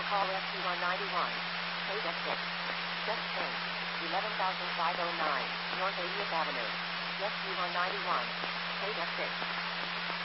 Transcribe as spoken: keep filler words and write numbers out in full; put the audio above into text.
call S T one ninety-one. Page F six. Just change. eleven thousand five hundred nine, North eightieth Avenue. S T one ninety-one. Page F six.